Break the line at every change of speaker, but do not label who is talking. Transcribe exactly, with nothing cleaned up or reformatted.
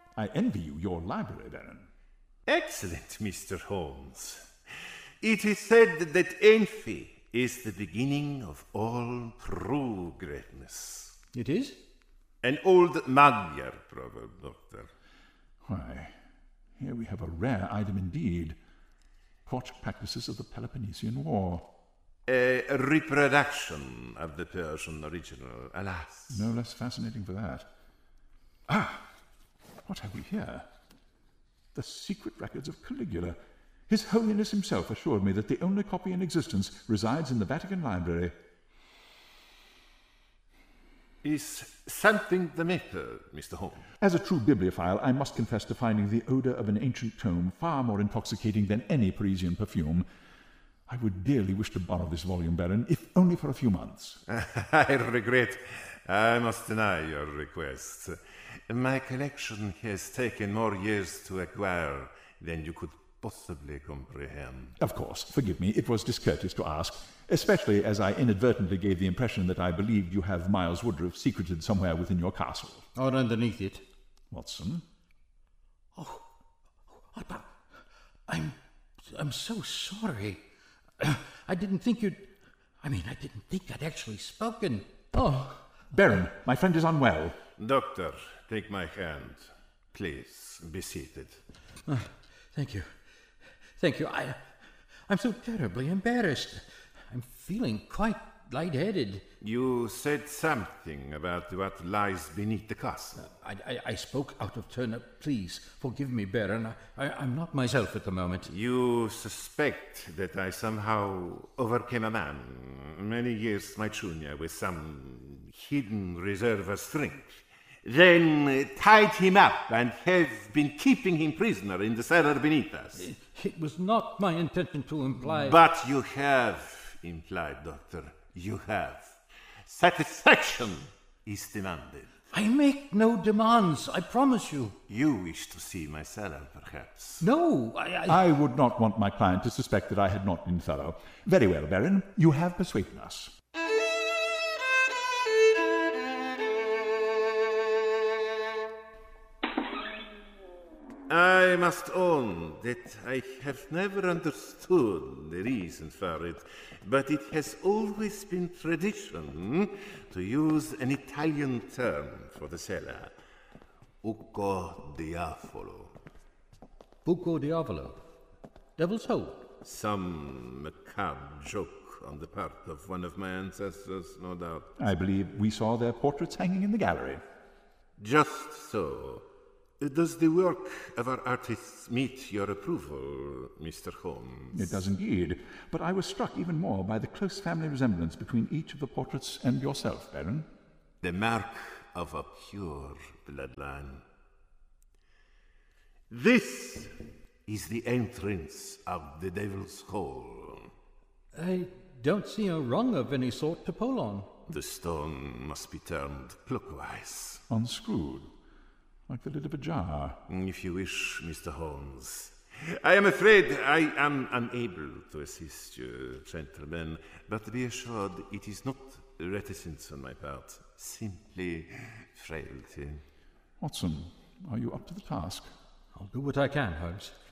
I envy you your library, Baron.
Excellent, Mister Holmes. It is said that envy is the beginning of all true greatness.
It is?
An old Magyar proverb, Doctor.
Why, here we have a rare item indeed. Court practices of the Peloponnesian War.
A reproduction of the Persian original, alas.
No less fascinating for that. Ah, what have we here? The secret records of Caligula. His Holiness himself assured me that the only copy in existence resides in the Vatican Library.
Is something the matter, Mister Holmes?
As a true bibliophile, I must confess to finding the odour of an ancient tome far more intoxicating than any Parisian perfume. I would dearly wish to borrow this volume, Baron, if only for a few months.
I regret I must deny your request. My collection has taken more years to acquire than you could possibly comprehend.
Of course, forgive me, it was discourteous to ask, especially as I inadvertently gave the impression that I believed you have Miles Woodruff secreted somewhere within your castle.
Or underneath it.
Watson?
Oh, I, I'm, I'm so sorry. I didn't think you'd... I mean, I didn't think I'd actually spoken. Oh.
Baron, my friend is unwell.
Doctor, take my hand. Please, be seated.
Uh, thank you. Thank you. I, I'm so terribly embarrassed. I'm feeling quite lightheaded.
You said something about what lies beneath the castle.
Uh, I, I, I spoke out of turn. Please, forgive me, Baron. I, I, I'm not myself at the moment.
You suspect that I somehow overcame a man, many years my junior, with some hidden reserve of strength, then tied him up and have been keeping him prisoner in the cellar beneath us.
It, it was not my intention to imply...
But you have implied, Doctor. You have. Satisfaction is demanded.
I make no demands, I promise you.
You wish to see my cellar, perhaps?
No, I... I...
I would not want my client to suspect that I had not been thorough. Very well, Baron. You have persuaded us.
I must own that I have never understood the reason for it, but it has always been tradition to use an Italian term for the cellar. Buco diavolo.
Buco diavolo? Devil's hole?
Some macabre joke on the part of one of my ancestors, no doubt.
I believe we saw their portraits hanging in the gallery.
Just so. Does the work of our artists meet your approval, Mister Holmes?
It does indeed, but I was struck even more by the close family resemblance between each of the portraits and yourself, Baron.
The mark of a pure bloodline. This is the entrance of the Devil's Hole.
I don't see a rung of any sort to pull on.
The stone must be turned clockwise.
Unscrewed. Like the lid of a jar.
If you wish, Mister Holmes. I am afraid I am unable to assist you, gentlemen, but be assured it is not reticence on my part, simply frailty.
Watson, are you up to the task?
I'll do what I can, Holmes.